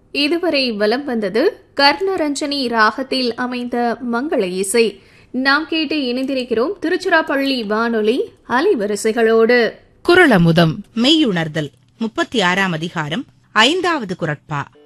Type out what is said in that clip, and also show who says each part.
Speaker 1: இதுவரை வலம் வந்தது கர்ணரஞ்சனி ராகத்தில் அமைந்த மங்கள இசை. நாம் கேட்டு இணைந்திருக்கிறோம் திருச்சிராப்பள்ளி வானொலி அலைவரிசைகளோடு.
Speaker 2: குறளமுதம் மெய்யுணர்தல் 36ஆம் அதிகாரம் 5வது குறட்பா.